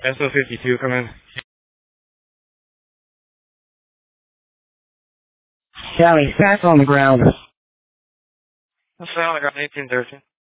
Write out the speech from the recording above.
SO52, come in. Sally, fast on the ground. That's on the ground, 1813.